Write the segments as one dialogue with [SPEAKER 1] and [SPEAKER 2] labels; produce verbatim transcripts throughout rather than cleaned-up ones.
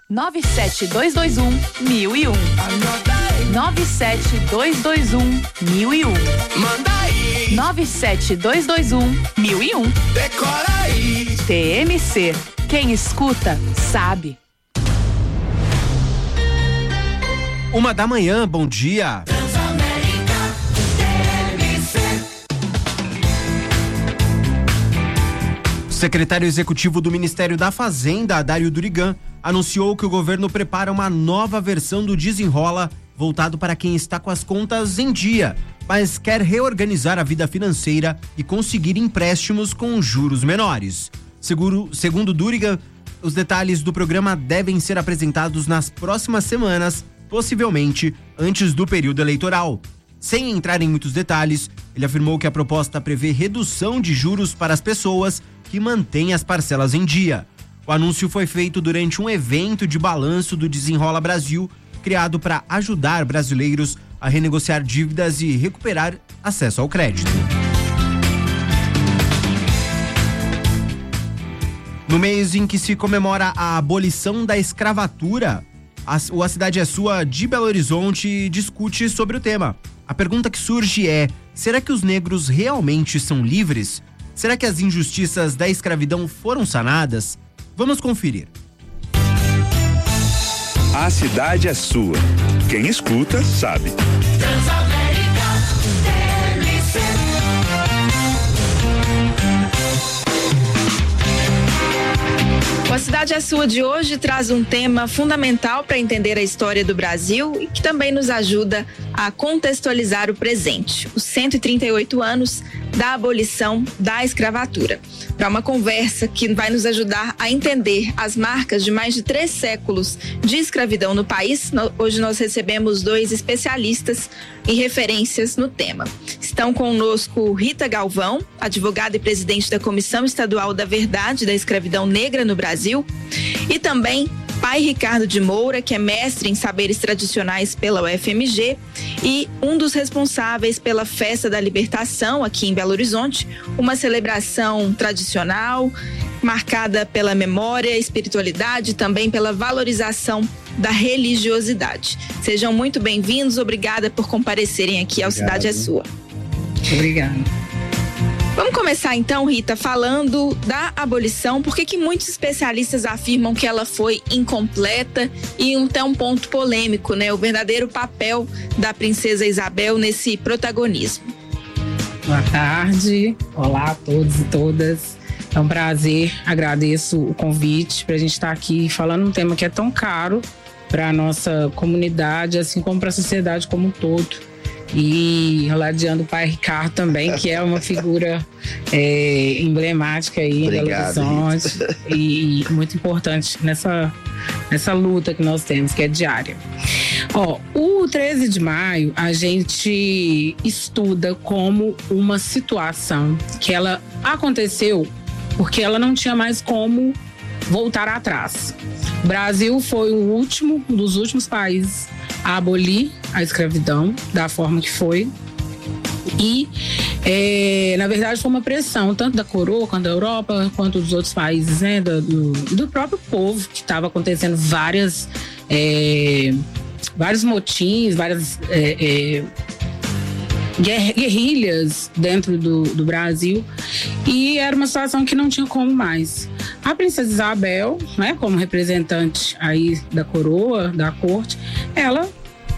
[SPEAKER 1] nove sete dois dois um, mil e um. nove sete dois dois um, mil e um.
[SPEAKER 2] Manda aí.
[SPEAKER 1] nove sete dois dois um, mil e um.
[SPEAKER 2] Decora aí.
[SPEAKER 1] T M C. Quem escuta, sabe.
[SPEAKER 3] Uma da manhã, bom dia. O secretário executivo do Ministério da Fazenda, Adário Durigan, anunciou que o governo prepara uma nova versão do Desenrola voltado para quem está com as contas em dia, mas quer reorganizar a vida financeira e conseguir empréstimos com juros menores. Seguro, segundo Durigan, os detalhes do programa devem ser apresentados nas próximas semanas, possivelmente antes do período eleitoral. Sem entrar em muitos detalhes, ele afirmou que a proposta prevê redução de juros para as pessoas que mantêm as parcelas em dia. O anúncio foi feito durante um evento de balanço do Desenrola Brasil, criado para ajudar brasileiros a renegociar dívidas e recuperar acesso ao crédito. No mês em que se comemora a abolição da escravatura, a, a Cidade é Sua de Belo Horizonte discute sobre o tema. A pergunta que surge é: será que os negros realmente são livres? Será que as injustiças da escravidão foram sanadas? Vamos conferir.
[SPEAKER 4] A cidade é sua. Quem escuta, sabe.
[SPEAKER 5] O A Cidade é Sua de hoje traz um tema fundamental para entender a história do Brasil e que também nos ajuda a contextualizar o presente, os cento e trinta e oito anos da abolição da escravatura. Para uma conversa que vai nos ajudar a entender as marcas de mais de três séculos de escravidão no país, hoje nós recebemos dois especialistas e referências no tema. Estão conosco Rita Galvão, advogada e presidente da Comissão Estadual da Verdade da Escravidão Negra no Brasil, e também Pai Ricardo de Moura, que é mestre em saberes tradicionais pela U F M G e um dos responsáveis pela Festa da Libertação aqui em Belo Horizonte, uma celebração tradicional marcada pela memória, espiritualidade e também pela valorização da religiosidade. Sejam muito bem-vindos, obrigada por comparecerem aqui ao Cidade é Sua.
[SPEAKER 6] Obrigada.
[SPEAKER 5] Vamos começar então, Rita, falando da abolição. Por que que muitos especialistas afirmam que ela foi incompleta e até um ponto polêmico, né? O verdadeiro papel da princesa Isabel nesse protagonismo.
[SPEAKER 6] Boa tarde, olá a todos e todas. É um prazer, agradeço o convite para a gente estar aqui falando um tema que é tão caro para a nossa comunidade, assim como para a sociedade como um todo. E ladeando o Pai Ricardo também, que é uma figura é, emblemática aí em Belo Horizonte e, e muito importante nessa, nessa luta que nós temos, que é diária. Ó, o treze de maio a gente estuda como uma situação que ela aconteceu porque ela não tinha mais como voltar atrás. O Brasil foi o último, um dos últimos países a abolir a escravidão da forma que foi. E, é, na verdade, foi uma pressão tanto da coroa, quanto da Europa, quanto dos outros países, né, do, do, do próprio povo, que estava acontecendo várias, é, vários motins, várias é, é, guerrilhas dentro do, do Brasil. E era uma situação que não tinha como mais. A princesa Isabel, né, como representante aí da coroa, da corte, ela,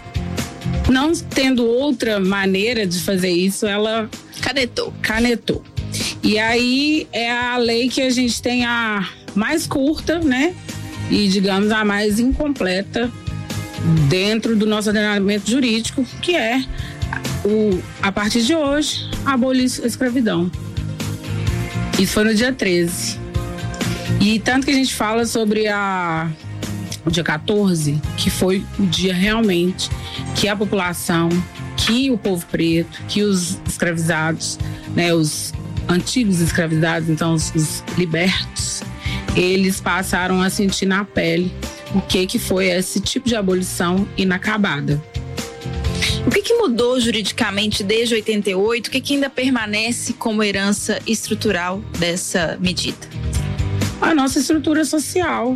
[SPEAKER 6] não tendo outra maneira de fazer isso, ela
[SPEAKER 5] canetou.
[SPEAKER 6] canetou. E aí é a lei que a gente tem a mais curta, né, e digamos a mais incompleta dentro do nosso ordenamento jurídico, que é, o, a partir de hoje, abolir a escravidão. Isso foi no dia treze. E tanto que a gente fala sobre a, o dia quatorze, que foi o dia realmente que a população, que o povo preto, que os escravizados, né, os antigos escravizados, então os, os libertos, eles passaram a sentir na pele o que, que foi esse tipo de abolição inacabada.
[SPEAKER 5] O que, que mudou juridicamente desde oitenta e oito? O que, que ainda permanece como herança estrutural dessa medida?
[SPEAKER 6] A nossa estrutura social,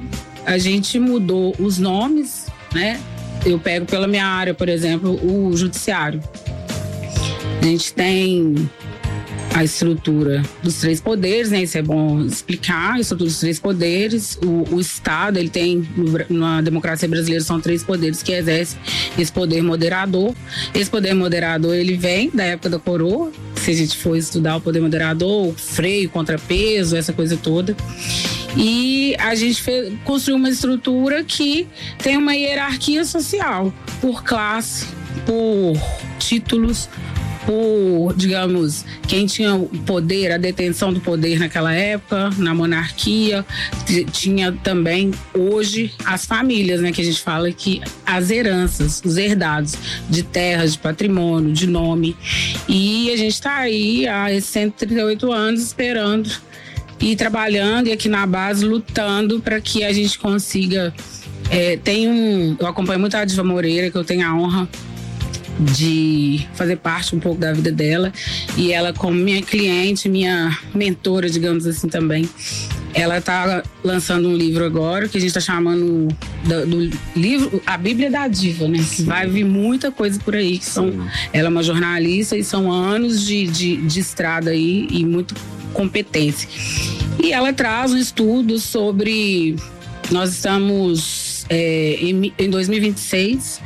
[SPEAKER 6] a gente mudou os nomes, né? Eu pego pela minha área, por exemplo, o judiciário. A gente tem a estrutura dos três poderes, né? Isso é bom explicar, a estrutura dos três poderes. O, o Estado, ele tem, na democracia brasileira, são três poderes que exercem esse poder moderador. Esse poder moderador, ele vem da época da coroa. Se a gente for estudar o poder moderador, o freio, contrapeso, essa coisa toda. E a gente fez, construiu uma estrutura que tem uma hierarquia social, por classe, por títulos, por, digamos, quem tinha o poder, a detenção do poder naquela época, na monarquia. Tinha também, hoje, as famílias, né, que a gente fala que as heranças, os herdados de terras, de patrimônio, de nome. E a gente está aí há cento e trinta e oito anos esperando e trabalhando, e aqui na base lutando para que a gente consiga. É, tem um, eu acompanho muito a Diva Moreira, que eu tenho a honra de fazer parte um pouco da vida dela, e ela, como minha cliente, minha mentora, digamos assim, também, ela está lançando um livro agora que a gente está chamando do, do livro A Bíblia da Diva, né? Que vai vir muita coisa por aí, que são, ela é uma jornalista e são anos de, de, de estrada aí e muita competência. E ela traz um estudo sobre, nós estamos é, em, em dois mil e vinte e seis,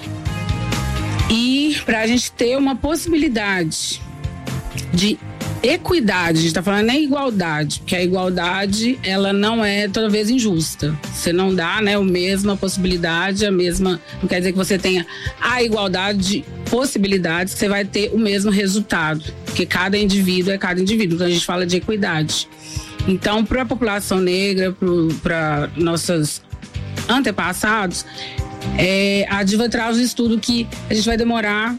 [SPEAKER 6] e para a gente ter uma possibilidade de equidade, a gente está falando nem igualdade, porque a igualdade, ela não é toda vez injusta. Você não dá, né, a mesma possibilidade, a mesma, não quer dizer que você tenha a igualdade de possibilidades, você vai ter o mesmo resultado, porque cada indivíduo é cada indivíduo, então a gente fala de equidade. Então, para a população negra, para nossos antepassados, é, a Diva traz um estudo que a gente vai demorar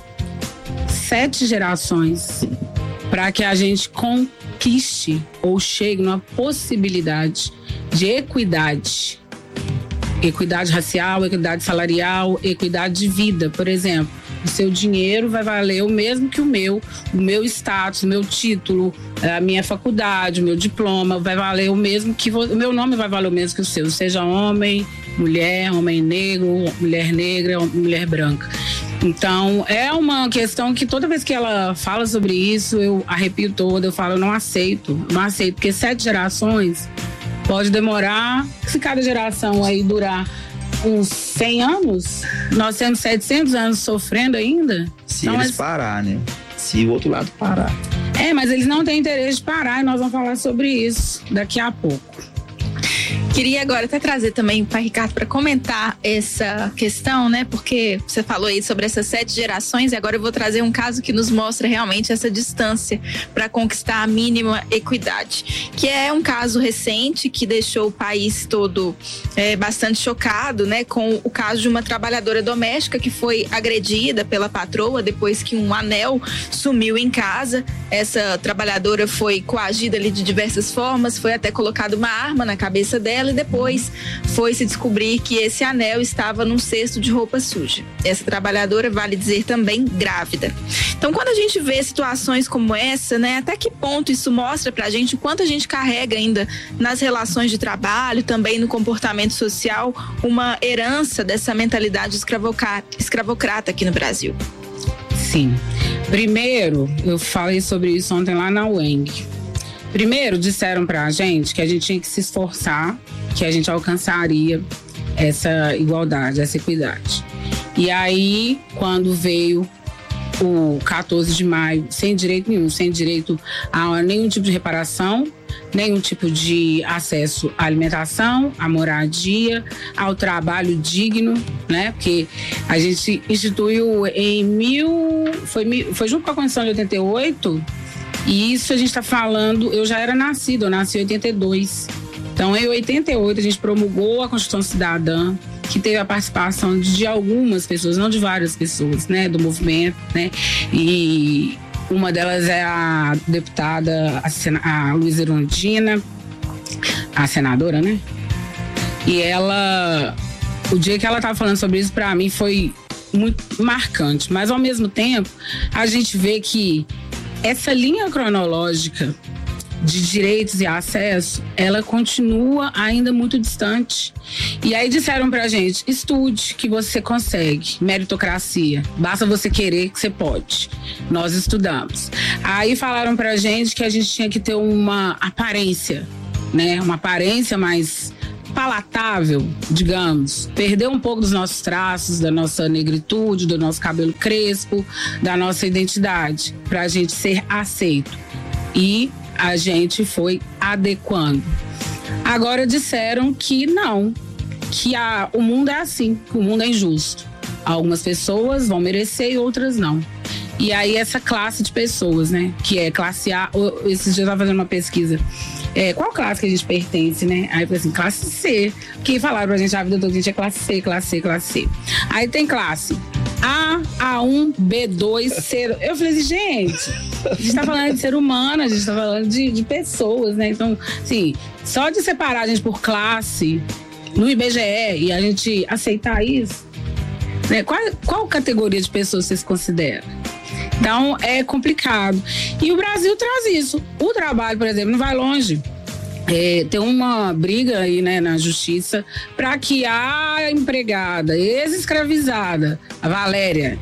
[SPEAKER 6] sete gerações para que a gente conquiste ou chegue numa possibilidade de equidade. Equidade racial, equidade salarial, equidade de vida, por exemplo. O seu dinheiro vai valer o mesmo que o meu, o meu status, o meu título, a minha faculdade, o meu diploma vai valer o mesmo que vo... o meu nome vai valer o mesmo que o seu, seja homem, mulher, homem negro, mulher negra, mulher branca. Então, é uma questão que toda vez que ela fala sobre isso, eu arrepio toda, eu falo, eu não aceito, não aceito, porque sete gerações pode demorar, se cada geração aí durar uns cem anos, nós temos setecentos anos sofrendo ainda.
[SPEAKER 7] Se
[SPEAKER 6] então,
[SPEAKER 7] eles
[SPEAKER 6] mas...
[SPEAKER 7] parar, né? Se o outro lado parar.
[SPEAKER 6] É, mas eles não têm interesse de parar, e nós vamos falar sobre isso daqui a pouco.
[SPEAKER 5] Queria agora até trazer também o pai Ricardo para comentar essa questão, né? Porque você falou aí sobre essas sete gerações, e agora eu vou trazer um caso que nos mostra realmente essa distância para conquistar a mínima equidade, que é um caso recente que deixou o país todo é, bastante chocado, né? Com o caso de uma trabalhadora doméstica que foi agredida pela patroa depois que um anel sumiu em casa. Essa trabalhadora foi coagida ali de diversas formas, foi até colocada uma arma na cabeça dela, e depois foi se descobrir que esse anel estava num cesto de roupa suja. Essa trabalhadora, vale dizer, também grávida. Então, quando a gente vê situações como essa, né, até que ponto isso mostra pra gente o quanto a gente carrega ainda nas relações de trabalho, também no comportamento social, uma herança dessa mentalidade escravocrata aqui no Brasil?
[SPEAKER 6] Sim. Primeiro, eu falei sobre isso ontem lá na U E N G. Primeiro, disseram pra gente que a gente tinha que se esforçar, que a gente alcançaria essa igualdade, essa equidade. E aí, quando veio o quatorze de maio, sem direito nenhum, sem direito a nenhum tipo de reparação, nenhum tipo de acesso à alimentação, à moradia, ao trabalho digno, né? Porque a gente instituiu em mil... Foi, foi junto com a Constituição de oitenta e oito... E isso a gente está falando, eu já era nascida, eu nasci em oitenta e dois. Então, em oitenta e oito, a gente promulgou a Constituição Cidadã, que teve a participação de algumas pessoas, não de várias pessoas, né, do movimento, né? E uma delas é a deputada, a, Sena, a Luísa Erundina, a senadora, né? E ela, o dia que ela estava falando sobre isso, para mim, foi muito marcante. Mas, ao mesmo tempo, a gente vê que essa linha cronológica de direitos e acesso, ela continua ainda muito distante. E aí disseram pra gente, estude que você consegue, meritocracia, basta você querer que você pode. Nós estudamos. Aí falaram pra gente que a gente tinha que ter uma aparência, né? Uma aparência mais palatável, digamos, perder um pouco dos nossos traços, da nossa negritude, do nosso cabelo crespo, da nossa identidade, pra gente ser aceito. E a gente foi adequando. Agora disseram que não, que a, o mundo é assim, que o mundo é injusto. Algumas pessoas vão merecer e outras não. E aí essa classe de pessoas, né, que é classe A, esses dias eu estava fazendo uma pesquisa, é, qual classe que a gente pertence, né? Aí eu falei assim, classe C, que falaram pra gente a vida toda, a gente é classe C, classe C, classe C. Aí tem classe A, A um, B dois, C. Eu falei assim, gente, a gente tá falando de ser humano, a gente tá falando de, de pessoas, né? Então, assim, só de separar a gente por classe no I B G E e a gente aceitar isso, né? Qual, qual categoria de pessoas vocês consideram? Então, é complicado. E o Brasil traz isso. O trabalho, por exemplo, não vai longe. É, tem uma briga aí, né, na justiça para que a empregada ex-escravizada, a Valéria,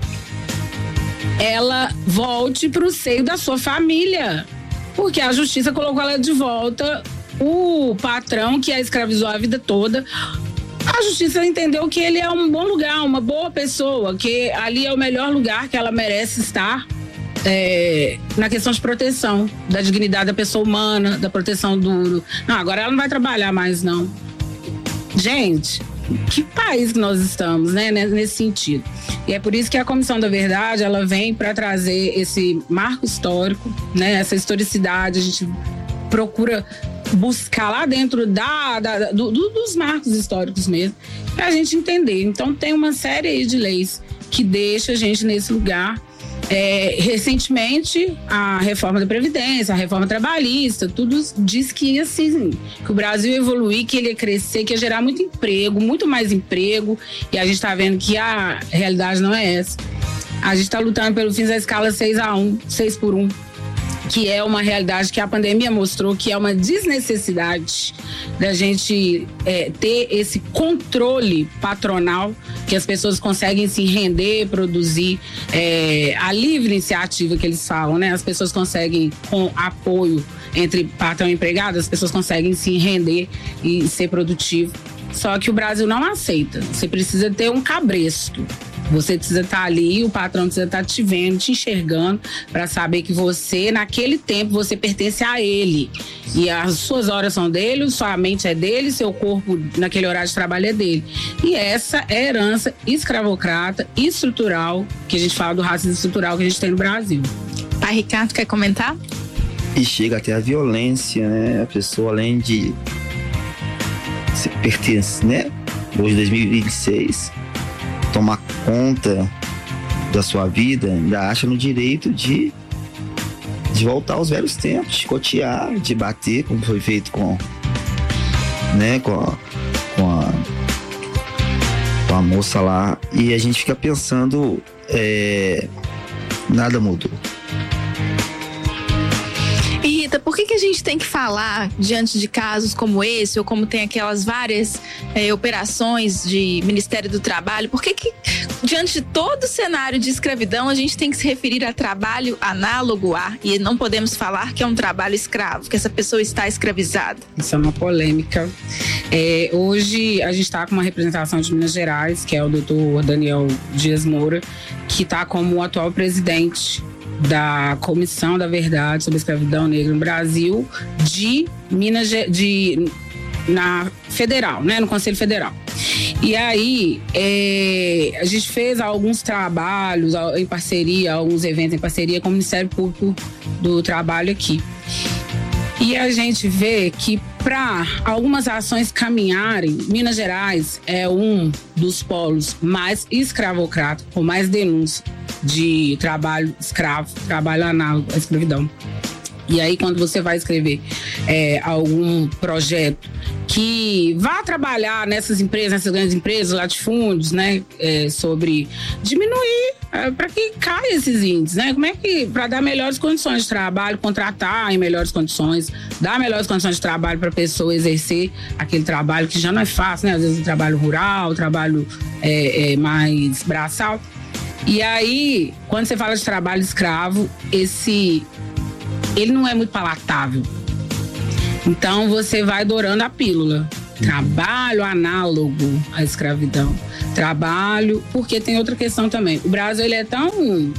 [SPEAKER 6] ela volte para o seio da sua família. Porque a justiça colocou ela de volta. O patrão que a escravizou a vida toda, a justiça entendeu que ele é um bom lugar, uma boa pessoa, que ali é o melhor lugar que ela merece estar, é, na questão de proteção, da dignidade da pessoa humana, da proteção do... Não, agora ela não vai trabalhar mais, não. Gente, que país que nós estamos, né, nesse sentido. E é por isso que a Comissão da Verdade, ela vem para trazer esse marco histórico, né, essa historicidade, a gente procura buscar lá dentro da, da, do, dos marcos históricos mesmo, pra gente entender. Então tem uma série aí de leis que deixa a gente nesse lugar. É, recentemente, a reforma da Previdência, a reforma trabalhista, tudo diz que, assim, que o Brasil ia evoluir, que ele ia crescer, que ia gerar muito emprego, muito mais emprego, e a gente está vendo que a realidade não é essa. A gente está lutando pelo fim da escala seis a um, seis por um, que é uma realidade que a pandemia mostrou que é uma desnecessidade da gente é, ter esse controle patronal, que as pessoas conseguem se render, produzir, é, a livre iniciativa que eles falam, né? As pessoas conseguem, com apoio entre patrão e empregado, as pessoas conseguem se render e ser produtivo. Só que o Brasil não aceita. Você precisa ter um cabresto. Você precisa estar ali, o patrão precisa estar te vendo, te enxergando, para saber que você, naquele tempo, você pertence a ele. E as suas horas são dele, sua mente é dele, seu corpo, naquele horário de trabalho, é dele. E essa é a herança escravocrata, estrutural, que a gente fala do racismo estrutural que a gente tem no Brasil.
[SPEAKER 5] Pai Ricardo, quer comentar?
[SPEAKER 7] E chega até a violência, né? A pessoa, além de se pertence, né? Hoje, dois mil e vinte e seis, tomar conta da sua vida, ainda acha no direito de, de voltar aos velhos tempos, de chicotear, de bater, como foi feito com, né, com, a, com, a, com a moça lá. E a gente fica pensando, é, nada mudou.
[SPEAKER 5] Rita, por que que a gente tem que falar diante de casos como esse, ou como tem aquelas várias é, operações de Ministério do Trabalho, por que que diante de todo o cenário de escravidão a gente tem que se referir a trabalho análogo a, e não podemos falar que é um trabalho escravo, que essa pessoa está escravizada?
[SPEAKER 6] Isso é uma polêmica. É, hoje a gente está com uma representação de Minas Gerais, que é o doutor Daniel Dias Moura, que está como o atual presidente da Comissão da Verdade sobre a Escravidão Negra no Brasil, de Minas de na Federal, né, no Conselho Federal. E aí é, a gente fez alguns trabalhos em parceria, alguns eventos em parceria com o Ministério Público do Trabalho aqui. E a gente vê que para algumas ações caminharem, Minas Gerais é um dos polos mais escravocratas, com mais denúncia de trabalho escravo, trabalho análogo à escravidão. E aí, quando você vai escrever é, algum projeto que vá trabalhar nessas empresas, nessas grandes empresas, latifúndios, né, é, sobre diminuir é, para que caia esses índices, né? Como é que para dar melhores condições de trabalho, contratar em melhores condições, dar melhores condições de trabalho para a pessoa exercer aquele trabalho que já não é fácil, né? Às vezes o trabalho rural, o trabalho é, é, mais braçal. E aí, quando você fala de trabalho escravo, esse ele não é muito palatável. Então você vai dourando a pílula. Trabalho análogo à escravidão. Trabalho, porque tem outra questão também. O Brasil ele é tão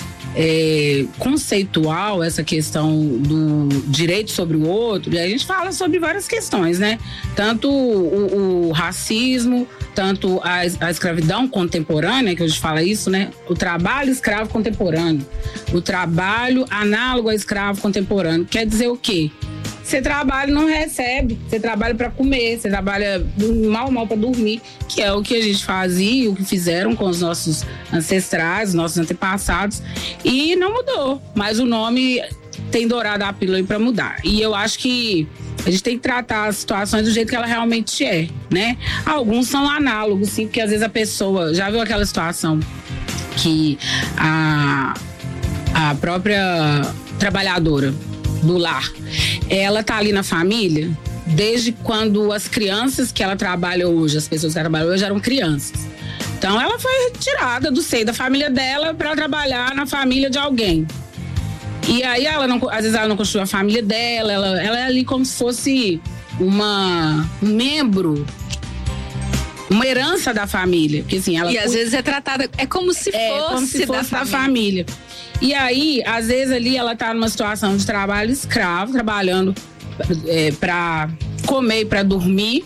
[SPEAKER 6] é, conceitual, essa questão do direito sobre o outro, e a gente fala sobre várias questões, né? Tanto o, o racismo, tanto a, a escravidão contemporânea, que a gente fala isso, né? O trabalho escravo contemporâneo. O trabalho análogo a escravo contemporâneo. Quer dizer o quê? Você trabalha e não recebe, você trabalha para comer, você trabalha mal, mal para dormir, que é o que a gente fazia, o que fizeram com os nossos ancestrais, nossos antepassados, e não mudou, mas o nome tem dourado a pílula para mudar. E eu acho que a gente tem que tratar as situações do jeito que ela realmente é, né? Alguns são análogos, sim, porque às vezes a pessoa já viu aquela situação que a, a própria trabalhadora do lar, ela tá ali na família desde quando as crianças que ela trabalha hoje, as pessoas que ela trabalha hoje eram crianças. Então ela foi retirada do seio da família dela para trabalhar na família de alguém. E aí ela não, às vezes ela não construiu a família dela, ela, ela é ali como se fosse uma, um membro, uma herança da família. Porque, assim, ela
[SPEAKER 5] e às vezes é tratada, é como se fosse,
[SPEAKER 6] é, como se fosse da,
[SPEAKER 5] da
[SPEAKER 6] família. família. E aí, às vezes ali ela tá numa situação de trabalho escravo, trabalhando é, para comer e para dormir.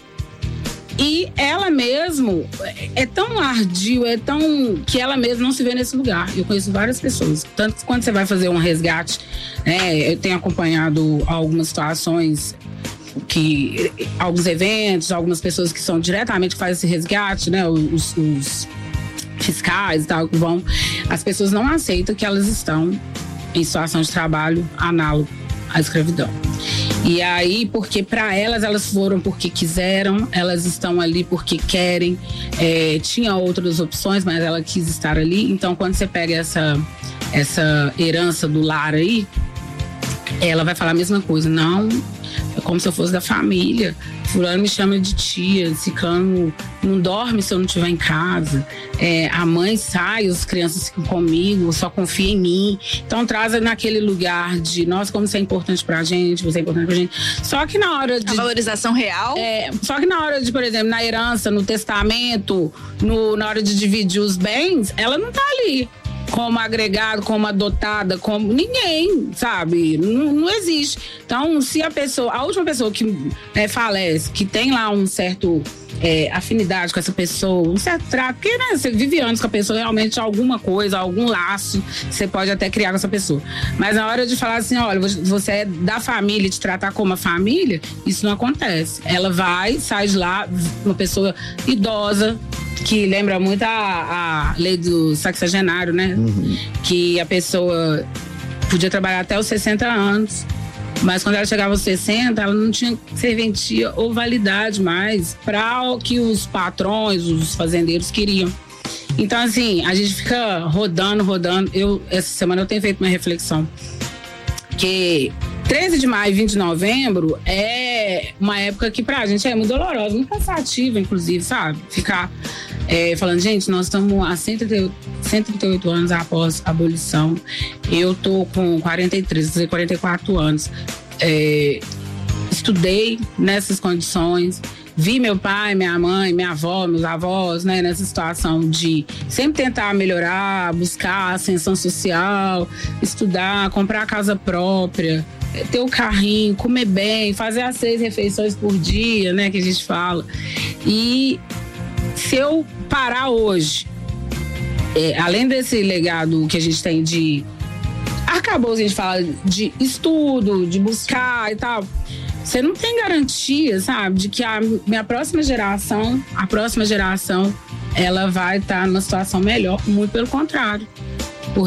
[SPEAKER 6] E ela mesmo é tão ardio, é tão que ela mesma não se vê nesse lugar. Eu conheço várias pessoas. Tanto que quando você vai fazer um resgate, né, eu tenho acompanhado algumas situações, que alguns eventos, algumas pessoas que são diretamente que fazem esse resgate, né, os, os fiscais e tal, que vão, as pessoas não aceitam que elas estão em situação de trabalho análogo à escravidão. E aí, porque para elas, elas foram porque quiseram, elas estão ali porque querem, é, tinha outras opções, mas ela quis estar ali. Então, quando você pega essa, essa herança do lar aí, ela vai falar a mesma coisa. Não, é como se eu fosse da família. Fulano me chama de tia, Ciclano não dorme se eu não estiver em casa. É, a mãe sai, as crianças ficam comigo, só confia em mim. Então traz naquele lugar de, nossa, como você é importante pra gente, você é importante pra gente. Só que na hora de...
[SPEAKER 5] A valorização real?
[SPEAKER 6] É, só que na hora de, por exemplo, na herança, no testamento, no, na hora de dividir os bens, ela não tá ali como agregado, como adotada, como ninguém, sabe? Não, não existe. Então, se a pessoa, a última pessoa que é, falece, que tem lá um certo é, afinidade com essa pessoa, um certo trato, porque né, você vive anos com a pessoa, realmente alguma coisa, algum laço, você pode até criar com essa pessoa. Mas na hora de falar assim, olha, você é da família, te tratar como uma família, isso não acontece. Ela vai, sai de lá, uma pessoa idosa, que lembra muito a, a lei do sexagenário, né? Uhum. Que a pessoa podia trabalhar até os sessenta anos, mas quando ela chegava aos sessenta, ela não tinha serventia ou validade mais para o que os patrões, os fazendeiros queriam. Então, assim, a gente fica rodando, rodando. Eu, essa semana eu tenho feito uma reflexão que treze de maio e vinte de novembro é uma época que pra gente é muito dolorosa, muito cansativa, inclusive, sabe? Ficar é, falando, gente, nós estamos há cento e trinta e oito anos após a abolição. Eu tô com quarenta e três, quarenta e quatro anos. É, estudei nessas condições, vi meu pai, minha mãe, minha avó, meus avós, né, nessa situação de sempre tentar melhorar, buscar ascensão social, estudar, comprar a casa própria, ter o carrinho, comer bem, fazer as seis refeições por dia, né, que a gente fala. E se eu parar hoje, é, além desse legado que a gente tem de arcabouço, a gente fala de estudo, de buscar e tal, você não tem garantia, sabe, de que a minha próxima geração, a próxima geração, ela vai estar numa situação melhor, muito pelo contrário.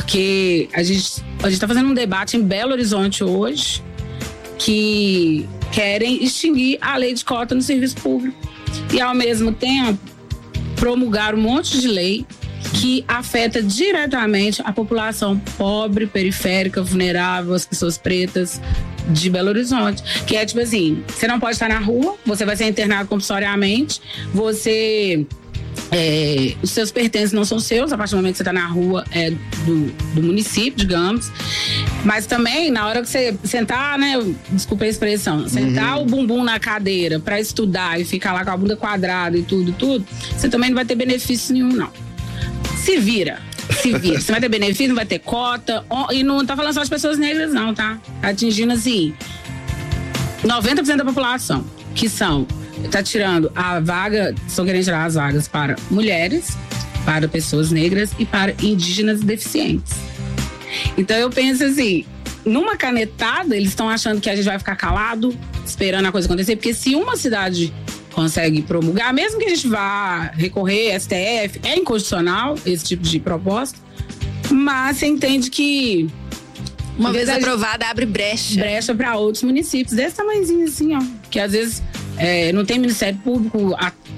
[SPEAKER 6] Porque a gente a gente está fazendo um debate em Belo Horizonte hoje que querem extinguir a lei de cota no serviço público. E, ao mesmo tempo, promulgar um monte de lei que afeta diretamente a população pobre, periférica, vulnerável, as pessoas pretas de Belo Horizonte. Que é tipo assim, você não pode estar na rua, você vai ser internado compulsoriamente, você... É, os seus pertences não são seus, a partir do momento que você está na rua é do, do município, digamos. Mas também, na hora que você sentar, né, desculpa a expressão, sentar uhum. o bumbum na cadeira para estudar e ficar lá com a bunda quadrada e tudo, tudo, você também não vai ter benefício nenhum, não. Se vira, se vira. Você vai ter benefício, não vai ter cota. E não tá falando só de pessoas negras, não, tá? Tá atingindo, assim, noventa por cento da população, que são... Tá tirando a vaga, estão querendo tirar as vagas para mulheres, para pessoas negras e para indígenas deficientes. Então eu penso assim, numa canetada, eles estão achando que a gente vai ficar calado, esperando a coisa acontecer, porque se uma cidade consegue promulgar, mesmo que a gente vá recorrer, S T F, é inconstitucional esse tipo de proposta, mas você entende que...
[SPEAKER 5] Uma vez aprovada, abre brecha.
[SPEAKER 6] Brecha para outros municípios, desse tamanhozinho assim, ó, que às vezes... É, não tem Ministério Público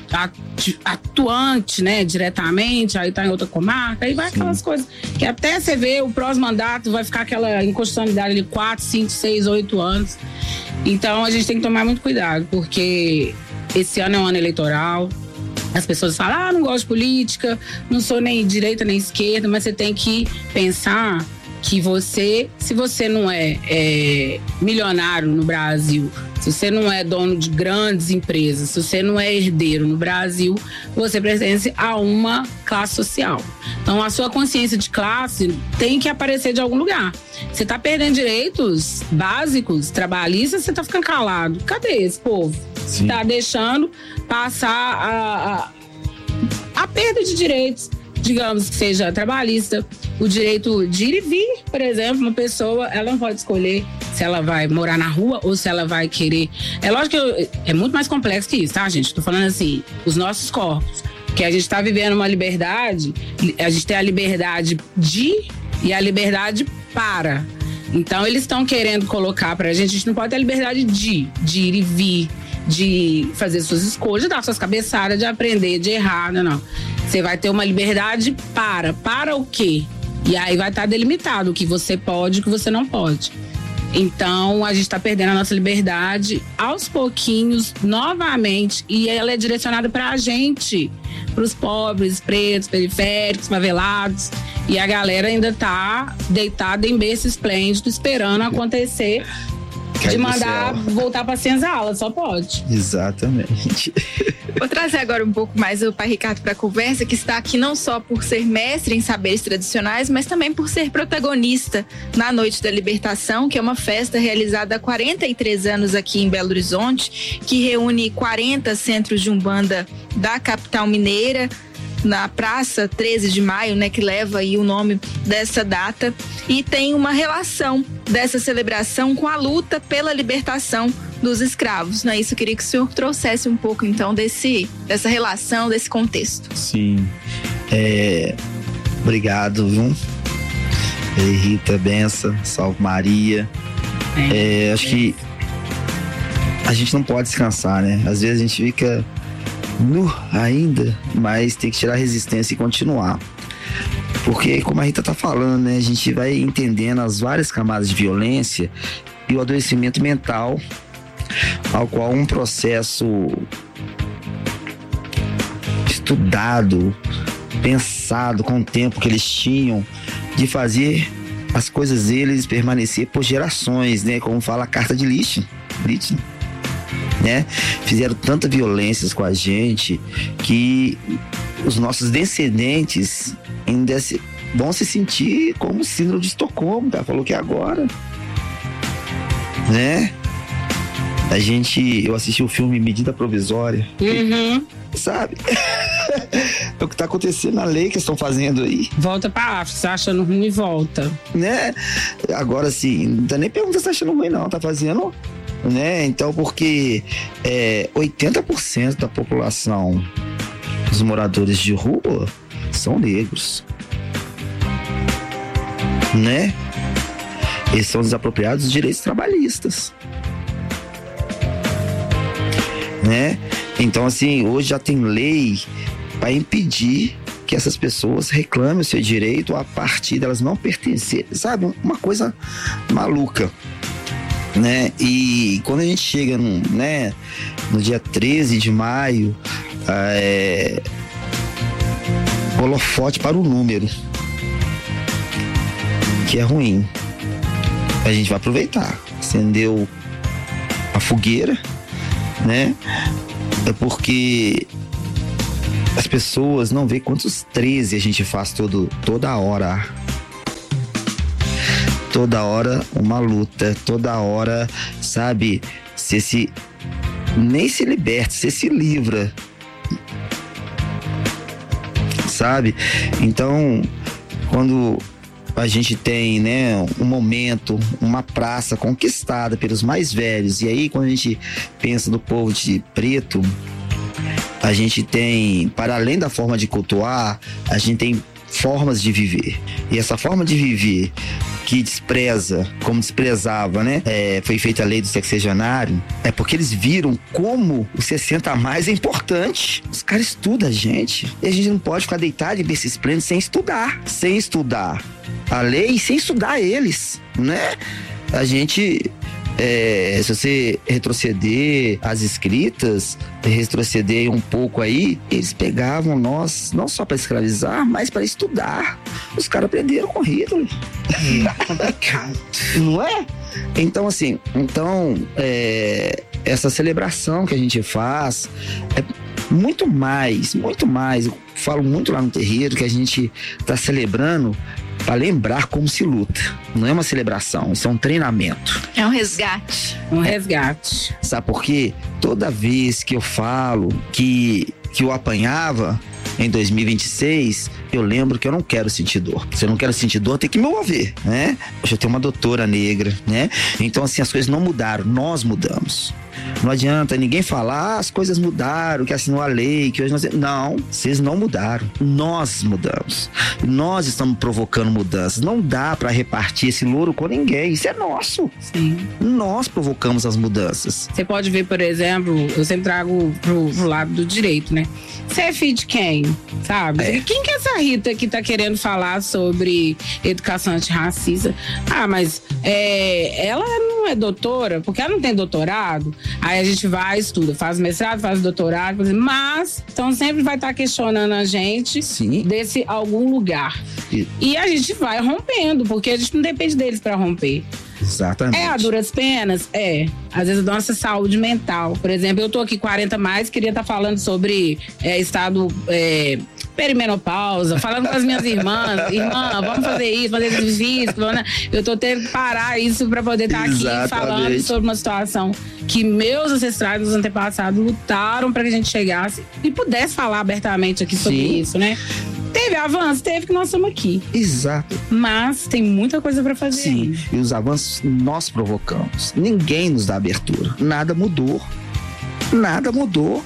[SPEAKER 6] atuante, né, diretamente, aí tá em outra comarca, aí vai aquelas Sim. coisas que até você vê o pós-mandato vai ficar aquela inconstitucionalidade de quatro, cinco, seis, oito anos. Então a gente tem que tomar muito cuidado, porque esse ano é um ano eleitoral. As pessoas falam, ah, não gosto de política, não sou nem direita nem esquerda, mas você tem que pensar que você, se você não é, é milionário no Brasil, se você não é dono de grandes empresas, se você não é herdeiro no Brasil, você pertence a uma classe social. Então, a sua consciência de classe tem que aparecer de algum lugar. Você está perdendo direitos básicos, trabalhistas, você está ficando calado. Cadê esse povo? Você está deixando passar a, a, a perda de direitos, digamos que seja trabalhista, o direito de ir e vir, por exemplo, uma pessoa, ela não pode escolher se ela vai morar na rua ou se ela vai querer. É lógico que eu, é muito mais complexo que isso, tá, gente? Tô falando assim, os nossos corpos, que a gente tá vivendo uma liberdade, a gente tem a liberdade de e a liberdade para. Então, eles estão querendo colocar pra gente, a gente não pode ter a liberdade de, de ir e vir, de fazer suas escolhas, de dar suas cabeçadas, de aprender, de errar, não, não. Você vai ter uma liberdade para. Para o quê? E aí vai estar delimitado o que você pode e o que você não pode. Então, a gente está perdendo a nossa liberdade aos pouquinhos, novamente, e ela é direcionada para a gente, para os pobres, pretos, periféricos, favelados. E a galera ainda está deitada em berço esplêndido, esperando acontecer de mandar voltar para as aulas, só pode.
[SPEAKER 7] Exatamente.
[SPEAKER 5] Vou trazer agora um pouco mais o pai Ricardo para a conversa, que está aqui não só por ser mestre em saberes tradicionais, mas também por ser protagonista na Noite da Libertação, que é uma festa realizada há quarenta e três anos aqui em Belo Horizonte, que reúne quarenta centros de umbanda da capital mineira, na Praça treze de maio, né, que leva aí o nome dessa data, e tem uma relação dessa celebração com a luta pela libertação dos escravos, não é isso? Eu queria que o senhor trouxesse um pouco, então, desse, dessa relação, desse contexto.
[SPEAKER 7] Sim. É, obrigado, viu? E Rita, benção, salve Maria. É, acho que a gente não pode descansar, né? Às vezes a gente fica nu ainda, mas tem que tirar a resistência e continuar. Porque, como a Rita tá falando, né? A gente vai entendendo as várias camadas de violência e o adoecimento mental, ao qual um processo estudado, pensado com o tempo que eles tinham de fazer as coisas deles permanecer por gerações, né? Como fala a carta de Lichten, Lichten, né? Fizeram tanta violências com a gente que os nossos descendentes ainda se, vão se sentir como síndrome de Estocolmo, tá? Falou que agora, né? A gente, eu assisti o filme Medida Provisória,
[SPEAKER 6] uhum.
[SPEAKER 7] sabe? É o que tá acontecendo na lei que eles estão fazendo aí.
[SPEAKER 6] Volta pra África, você tá achando ruim e volta.
[SPEAKER 7] Né? Agora, assim, não tá nem perguntando se tá achando ruim, não. Tá fazendo, né? Então, porque é, oitenta por cento da população dos moradores de rua são negros. Né? Eles são desapropriados dos direitos trabalhistas. né? Então, assim, hoje já tem lei para impedir que essas pessoas reclamem o seu direito a partir delas não pertencerem, sabe? Uma coisa maluca, né? E quando a gente chega no, né, no dia treze de maio, é, holofote para o número, que é ruim. A gente vai aproveitar, acendeu a fogueira, né? É porque as pessoas não veem quantos treze a gente faz todo, toda hora. Toda hora uma luta, toda hora, sabe? Você se nem se liberta, você se livra, sabe? Então, quando a gente tem, né, um momento, uma praça conquistada pelos mais velhos, e aí quando a gente pensa no povo de preto, a gente tem, para além da forma de cultuar, a gente tem formas de viver. E essa forma de viver que despreza, como desprezava, né? É, foi feita a lei do sexagenário, é porque eles viram como o sessenta a mais é importante. Os caras estudam a gente. E a gente não pode ficar deitado em berço esplêndido sem estudar. Sem estudar a lei e sem estudar eles, né? A gente... É, se você retroceder as escritas, retroceder um pouco aí, eles pegavam nós não só para escravizar, mas para estudar. Os caras aprenderam com Hitler. É complicado, não é? Então, assim, então, é, essa celebração que a gente faz é muito mais, muito mais. Eu falo muito lá no terreiro que a gente está celebrando para lembrar como se luta. Não é uma celebração, isso é um treinamento.
[SPEAKER 5] É um resgate.
[SPEAKER 6] Um resgate.
[SPEAKER 7] Sabe por quê? Toda vez que eu falo que, que eu apanhava em dois mil e vinte e seis, eu lembro que eu não quero sentir dor. Se eu não quero sentir dor, tem que me mover, né? Hoje eu tenho uma doutora negra, né? Então, assim, as coisas não mudaram, nós mudamos. Não adianta ninguém falar, ah, as coisas mudaram, que assinou a lei, que hoje nós... Não, vocês não mudaram. Nós mudamos. Nós estamos provocando mudanças. Não dá pra repartir esse louro com ninguém. Isso é nosso.
[SPEAKER 6] Sim.
[SPEAKER 7] Nós provocamos as mudanças.
[SPEAKER 6] Você pode ver, por exemplo, eu sempre trago pro, pro lado do direito, né? Você é filho de quem? Sabe?
[SPEAKER 7] É.
[SPEAKER 6] Quem que é essa Rita que tá querendo falar sobre educação antirracista? Ah, mas é, ela não é doutora, porque ela não tem doutorado. Aí a gente vai, estuda, faz mestrado, faz doutorado, mas então sempre vai estar questionando a gente. Sim. Desse algum lugar. E... e a gente vai rompendo, porque a gente não depende deles para romper.
[SPEAKER 7] Exatamente.
[SPEAKER 6] É a duras penas? É. Às vezes a nossa saúde mental. Por exemplo, eu tô aqui quarenta mais, queria estar tá falando sobre é, estado é, perimenopausa, falando com as minhas irmãs. Irmã, vamos fazer isso, fazer exercício. Eu tô tendo que parar isso para poder estar tá aqui Exatamente. falando sobre uma situação que meus ancestrais, meus antepassados, lutaram para que a gente chegasse e pudesse falar abertamente aqui sobre Sim. isso, né? Teve avanço, teve que nós estamos aqui.
[SPEAKER 7] Exato.
[SPEAKER 6] Mas tem muita coisa para fazer.
[SPEAKER 7] Sim,
[SPEAKER 6] ainda.
[SPEAKER 7] E os avanços nós provocamos. Ninguém nos dá abertura. Nada mudou. Nada mudou.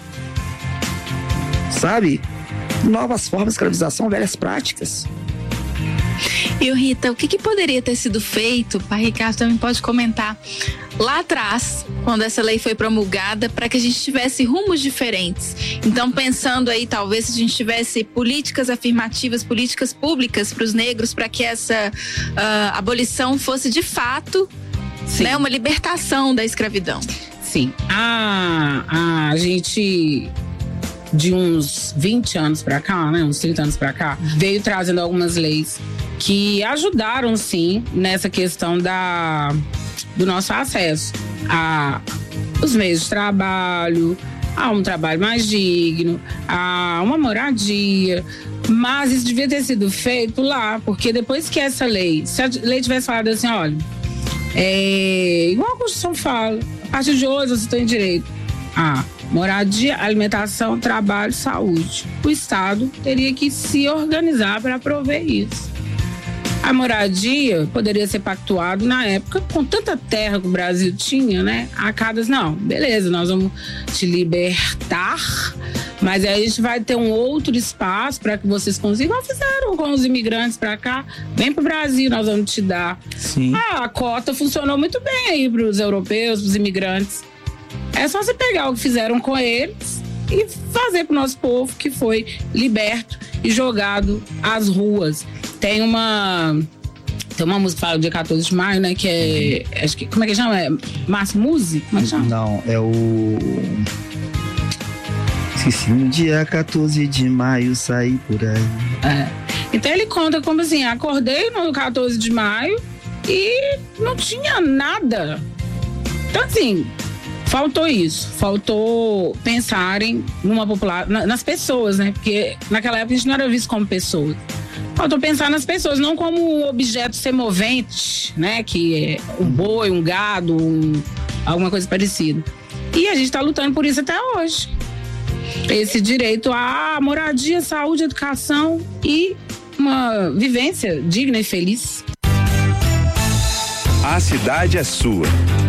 [SPEAKER 7] Sabe? Novas formas de escravização, velhas práticas.
[SPEAKER 5] E o Rita, o que, que poderia ter sido feito? O pai Ricardo também pode comentar. Lá atrás, quando essa lei foi promulgada, para que a gente tivesse rumos diferentes. Então, pensando aí, talvez, se a gente tivesse políticas afirmativas, políticas públicas para os negros, para que essa uh, abolição fosse de fato, né, uma libertação da escravidão.
[SPEAKER 6] Sim. A, a gente, de uns vinte anos para cá, né, uns trinta anos para cá, veio trazendo algumas leis que ajudaram, sim, nessa questão da... do nosso acesso a os meios de trabalho, a um trabalho mais digno, a uma moradia. Mas isso devia ter sido feito lá, porque depois que essa lei, se a lei tivesse falado assim, olha, é igual a Constituição fala, a partir de hoje você tem direito a moradia, alimentação, trabalho, saúde. O Estado teria que se organizar para prover isso. A moradia poderia ser pactuado na época, com tanta terra que o Brasil tinha, né? A cada, não, beleza, nós vamos te libertar, mas aí a gente vai ter um outro espaço para que vocês consigam. Nós fizeram com os imigrantes para cá, vem pro Brasil, nós vamos te dar.
[SPEAKER 7] Sim.
[SPEAKER 6] Ah, a cota funcionou muito bem aí pros europeus, pros imigrantes. É só você pegar o que fizeram com eles e fazer pro nosso povo que foi liberto e jogado às ruas. Tem uma... Tem uma música que fala do dia quatorze de maio, né? Que é... Acho que, como é que chama? É Márcio Muzi? Como é que chama?
[SPEAKER 7] Não, é o... Esqueci. No dia quatorze de maio saí por aí.
[SPEAKER 6] É. Então ele conta como assim, acordei no quatorze de maio e não tinha nada. Então assim, faltou isso. Faltou pensarem numa popular, nas pessoas, né? Porque naquela época a gente não era visto como pessoas. Faltou pensar nas pessoas, não como objeto semovente, né? Que é um boi, um gado, um, alguma coisa parecida. E a gente está lutando por isso até hoje. Esse direito à moradia, saúde, educação e uma vivência digna e feliz.
[SPEAKER 4] A cidade é sua.